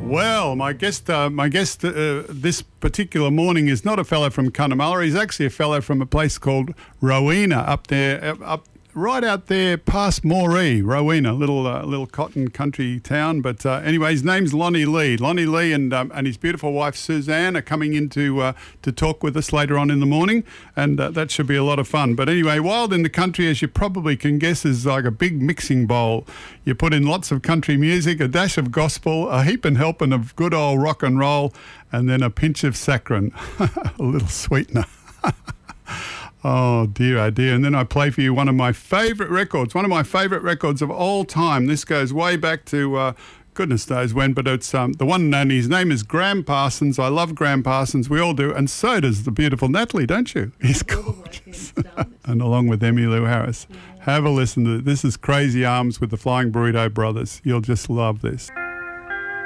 Well, my guest this particular morning is not a fellow from Cunnamulla. He's actually a fellow from a place called Rowena up there, right out there past Moree. Rowena, little cotton country town. But anyway, his name's Lonnie Lee. Lonnie Lee and his beautiful wife Suzanne are coming in to talk with us later on in the morning, and that should be a lot of fun. But anyway, Wild in the Country, as you probably can guess, is like a big mixing bowl. You put in lots of country music, a dash of gospel, a heap and helping of good old rock and roll, and then a pinch of saccharin, a little sweetener. Oh, dear, oh, dear. And then I play for you one of my favourite records of all time. This goes way back to goodness knows when, but it's the one and only. His name is Graham Parsons. I love Graham Parsons. We all do. And so does the beautiful Natalie, don't you? He's gorgeous. And along with Emmylou Harris. Yeah. Have a listen to it. This is Crazy Arms with the Flying Burrito Brothers. You'll just love this.